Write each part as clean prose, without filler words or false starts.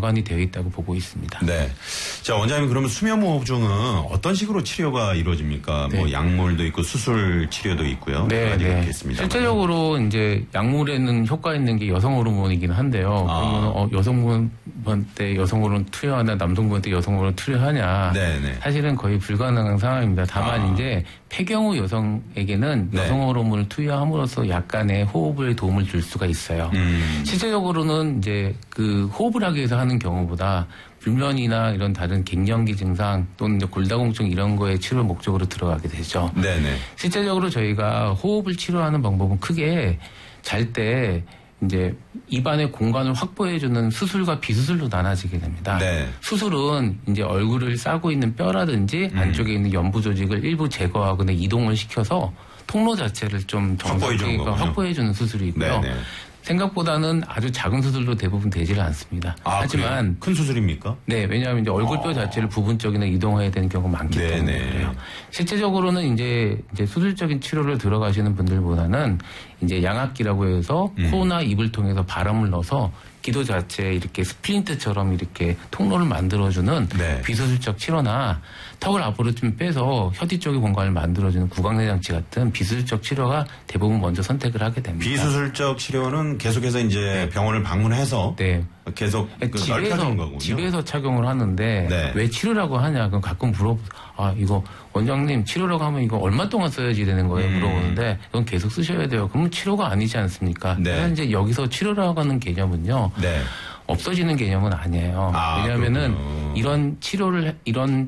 연관이 되어 있다고 보고 있습니다. 네. 자, 원장님 그러면 수면무호흡증은 어떤 식으로 치료가 이루어집니까? 네. 뭐 약물도 있고 수술 치료도 있고요. 네, 네. 실제적으로 이제 약물에는 효과 있는 게 여성 호르몬이긴 한데요. 그러면 여성분한테 여성 호르몬 투여하냐, 남성분한테 여성 호르몬 투여하냐. 네네. 사실은 거의 불가능한 상황입니다. 다만 이제 폐경후 여성에게는 네. 여성 호르몬을 투여함으로써 약간의 호흡에 도움을 줄 수가 있어요. 실제적으로는 이제 그 호흡을 하기 위해서 하는 경우보다 불면이나 이런 다른 갱년기 증상 또는 이제 골다공증 이런 거에 치료 목적으로 들어가게 되죠. 네네. 실제적으로 저희가 호흡을 치료하는 방법은 크게 잘 때 이제 입안의 공간을 확보해주는 수술과 비수술로 나눠지게 됩니다. 네. 수술은 이제 얼굴을 싸고 있는 뼈라든지 안쪽에 있는 연부 조직을 일부 제거하거나 이동을 시켜서 통로 자체를 좀 정상적인 확보해주는 수술이고요. 네네. 생각보다는 아주 작은 수술도 대부분 되지를 않습니다. 하지만 그래요? 큰 수술입니까? 네, 왜냐하면 이제 얼굴뼈 자체를 부분적이나 이동해야 되는 경우가 많기 때문에 그래요. 실제적으로는 이제 수술적인 치료를 들어가시는 분들보다는 이제 양압기라고 해서 코나 입을 통해서 바람을 넣어서 기도 자체에 이렇게 스플린트처럼 이렇게 통로를 만들어주는 비수술적 치료나 턱을 앞으로 좀 빼서 혀뒤 쪽의 공간을 만들어주는 구강내 장치 같은 비수술적 치료가 대부분 먼저 선택을 하게 됩니다. 비수술적 치료는 계속해서 이제 병원을 방문해서 계속 넓혀주는 거군요. 집에서 착용을 하는데 왜 치료라고 하냐? 그럼 가끔 이거 원장님 치료라고 하면 이거 얼마 동안 써야지 되는 거예요? 물어보는데 이건 계속 쓰셔야 돼요. 그러면 치료가 아니지 않습니까? 그래서 이제 여기서 치료라고 하는 개념은요. 없어지는 개념은 아니에요. 왜냐하면은 이런 치료를 이런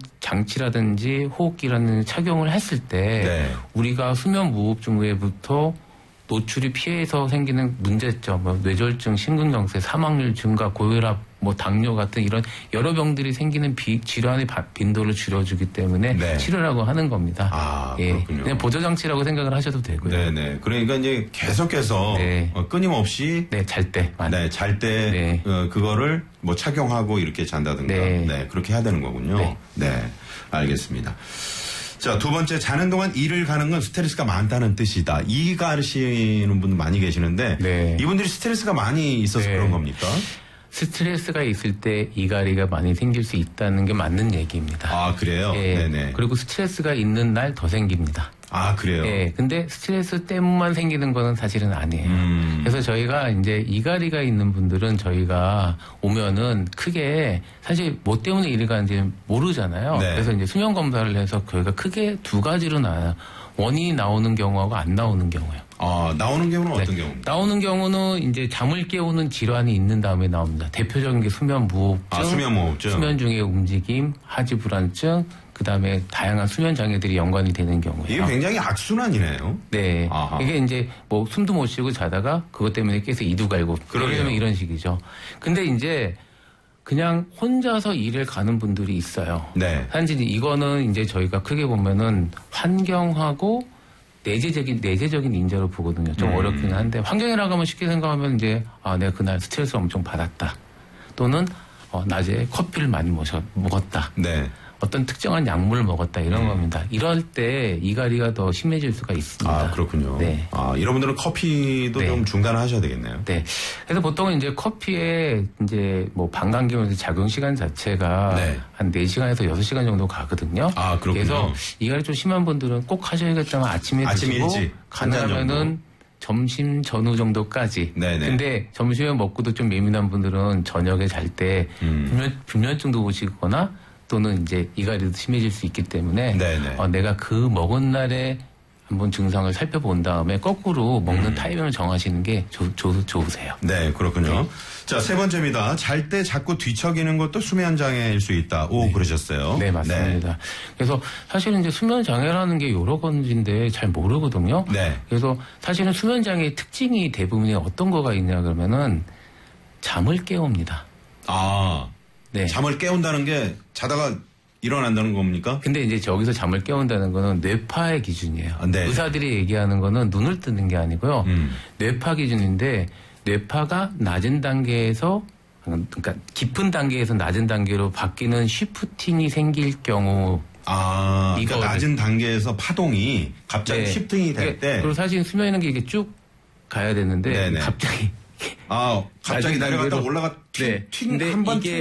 장치라든지 호흡기라는 착용을 했을 때 우리가 수면 무호흡증 외부터 노출이 피해서 생기는 문제점, 뭐 뇌졸중, 심근경색, 사망률 증가, 고혈압, 뭐 당뇨 같은 이런 여러 병들이 생기는 질환의 빈도를 줄여주기 때문에 치료라고 하는 겁니다. 그렇군요. 그냥 보조장치라고 생각을 하셔도 되고요. 네네. 그러니까 이제 계속해서 끊임없이 잘 때, 잘 때 그거를 뭐 착용하고 이렇게 잔다든가, 그렇게 해야 되는 거군요. 네, 알겠습니다. 자, 두 번째, 자는 동안 일을 가는 건 스트레스가 많다는 뜻이다. 이 가르치는 분들 많이 계시는데 이분들이 스트레스가 많이 있어서 그런 겁니까? 스트레스가 있을 때 이갈이가 많이 생길 수 있다는 게 맞는 얘기입니다. 그래요? 네네. 그리고 스트레스가 있는 날 더 생깁니다. 그래요? 근데 스트레스 때문만 생기는 거는 사실은 아니에요. 그래서 저희가 이제 이갈이가 있는 분들은 저희가 오면은 크게 사실 뭐 때문에 이를 가는지 모르잖아요. 그래서 이제 수면 검사를 해서 저희가 크게 두 가지로 나와요. 원인이 나오는 경우하고 안 나오는 경우요. 나오는 경우는 어떤 경우입니까? 나오는 경우는 이제 잠을 깨우는 질환이 있는 다음에 나옵니다. 대표적인 게 수면 무호흡증, 수면 중의 움직임, 하지 불안증, 그 다음에 다양한 수면 장애들이 연관이 되는 경우예요. 이게 굉장히 악순환이네요. 네. 이게 이제 뭐 숨도 못 쉬고 자다가 그것 때문에 깨서 이도 갈고 그러려면 이런 식이죠. 근데 이제 그냥 혼자서 일을 가는 분들이 있어요. 단지 이거는 이제 저희가 크게 보면은 환경하고 내재적인 인자로 보거든요. 좀 어렵긴 한데 환경이라고 하면 쉽게 생각하면 이제 내가 그날 스트레스를 엄청 받았다. 또는 낮에 커피를 많이 먹었다. 어떤 특정한 약물을 먹었다 이런 겁니다. 이럴 때 이갈이가 더 심해질 수가 있습니다. 그렇군요. 이런 분들은 커피도 좀 중단하셔야 되겠네요. 그래서 보통은 이제 커피에 이제 뭐 방광기면서 작용 시간 자체가 한 4시간에서 6시간 정도 가거든요. 그렇군요. 그래서 이갈이 좀 심한 분들은 꼭 하셔야겠다면 아침에 드시고 가능하면은 점심 전후 정도까지. 근데 점심에 먹고도 좀 예민한 분들은 저녁에 잘 때 불면증도 오시거나 또는 이제 이갈이도 심해질 수 있기 때문에 내가 그 먹은 날에 한번 증상을 살펴본 다음에 거꾸로 먹는 타이밍을 정하시는 게 좋으세요. 네, 그렇군요. 자, 세 번째입니다. 잘 때 자꾸 뒤척이는 것도 수면 장애일 수 있다. 그러셨어요. 네, 맞습니다. 그래서 사실은 이제 수면 장애라는 게 여러 가지인데 잘 모르거든요. 그래서 사실은 수면 장애의 특징이 대부분이 어떤 거가 있냐 그러면은 잠을 깨웁니다. 잠을 깨운다는 게 자다가 일어난다는 겁니까? 근데 이제 저기서 잠을 깨운다는 거는 뇌파의 기준이에요. 의사들이 얘기하는 거는 눈을 뜨는 게 아니고요. 뇌파 기준인데 뇌파가 낮은 단계에서 그러니까 깊은 단계에서 낮은 단계로 바뀌는 쉬프팅이 생길 경우 그러니까 낮은 단계에서 파동이 갑자기 쉬프팅이 될 때 그리고 사실 수면이라는 게 이게 쭉 가야 되는데 갑자기 갑자기 내려갔다 올라가 한 번